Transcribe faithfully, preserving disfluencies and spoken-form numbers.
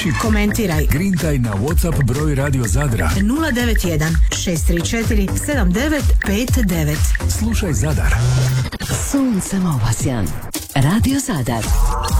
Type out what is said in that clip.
Piši, komentiraj, grintaj na WhatsApp broj Radio Zadra nula devet jedan šest tri četiri sedam devet pet devet. Slušaj Zadar. Suncem obasjan. Radio Zadar.